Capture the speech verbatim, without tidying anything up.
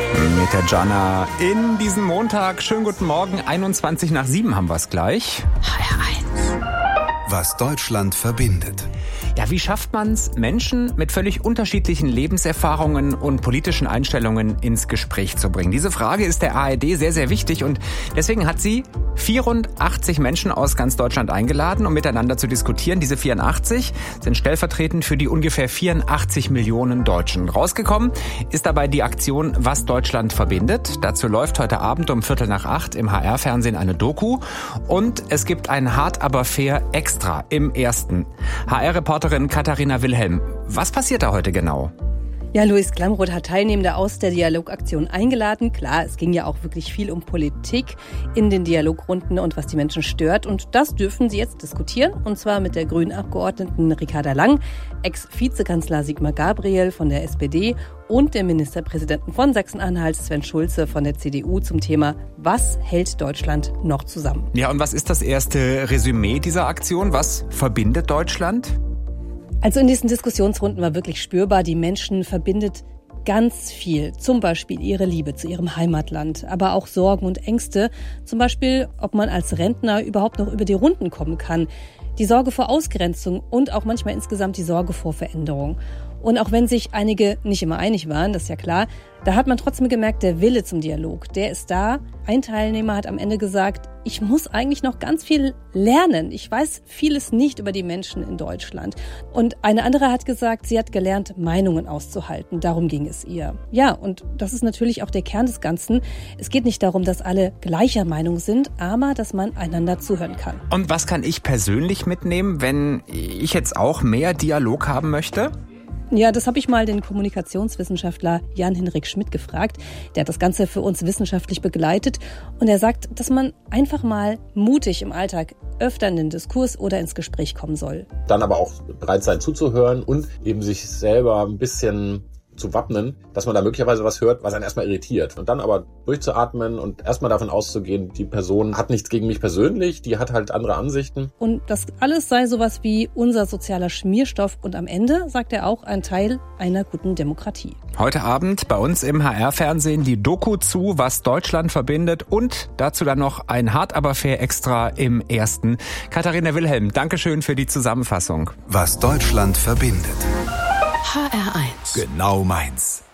Mit der Jana in diesem Montag. Schönen guten Morgen. einundzwanzig nach sieben haben wir es gleich. H R eins. Was Deutschland verbindet. Ja, wie schafft man es, Menschen mit völlig unterschiedlichen Lebenserfahrungen und politischen Einstellungen ins Gespräch zu bringen? Diese Frage ist der A R D sehr, sehr wichtig und deswegen hat sie vierundachtzig Menschen aus ganz Deutschland eingeladen, um miteinander zu diskutieren. Diese vierundachtzig sind stellvertretend für die ungefähr vierundachtzig Millionen Deutschen. Rausgekommen ist dabei die Aktion Was Deutschland verbindet. Dazu läuft heute Abend um Viertel nach acht im H R-Fernsehen eine Doku und es gibt ein Hart aber fair Extra im ersten. H R-Reporterin Katharina Wilhelm, was passiert da heute genau? Ja, Luis Klamroth hat Teilnehmende aus der Dialogaktion eingeladen. Klar, es ging ja auch wirklich viel um Politik in den Dialogrunden und was die Menschen stört. Und das dürfen sie jetzt diskutieren. Und zwar mit der grünen Abgeordneten Ricarda Lang, Ex-Vizekanzler Sigmar Gabriel von der S P D und dem Ministerpräsidenten von Sachsen-Anhalt, Sven Schulze von der C D U zum Thema Was hält Deutschland noch zusammen? Ja, und was ist das erste Resümee dieser Aktion? Was verbindet Deutschland? Also in diesen Diskussionsrunden war wirklich spürbar, die Menschen verbindet ganz viel. Zum Beispiel ihre Liebe zu ihrem Heimatland, aber auch Sorgen und Ängste. Zum Beispiel, ob man als Rentner überhaupt noch über die Runden kommen kann. Die Sorge vor Ausgrenzung und auch manchmal insgesamt die Sorge vor Veränderung. Und auch wenn sich einige nicht immer einig waren, das ist ja klar, da hat man trotzdem gemerkt, der Wille zum Dialog, der ist da. Ein Teilnehmer hat am Ende gesagt, ich muss eigentlich noch ganz viel lernen. Ich weiß vieles nicht über die Menschen in Deutschland. Und eine andere hat gesagt, sie hat gelernt, Meinungen auszuhalten. Darum ging es ihr. Ja, und das ist natürlich auch der Kern des Ganzen. Es geht nicht darum, dass alle gleicher Meinung sind, aber dass man einander zuhören kann. Und was kann ich persönlich mitnehmen, wenn ich jetzt auch mehr Dialog haben möchte? Ja, das habe ich mal den Kommunikationswissenschaftler Jan-Henrik Schmidt gefragt. Der hat das Ganze für uns wissenschaftlich begleitet. Und er sagt, dass man einfach mal mutig im Alltag öfter in den Diskurs oder ins Gespräch kommen soll. Dann aber auch bereit sein zuzuhören und eben sich selber ein bisschen zu wappnen, dass man da möglicherweise was hört, was einen erstmal irritiert. Und dann aber durchzuatmen und erstmal davon auszugehen, die Person hat nichts gegen mich persönlich, die hat halt andere Ansichten. Und das alles sei sowas wie unser sozialer Schmierstoff und am Ende, sagt er auch, ein Teil einer guten Demokratie. Heute Abend bei uns im H R-Fernsehen die Doku zu, was Deutschland verbindet und dazu dann noch ein Hart aber fair Extra im ersten. Katharina Wilhelm, Dankeschön für die Zusammenfassung. Was Deutschland verbindet. H R eins. Genau meins.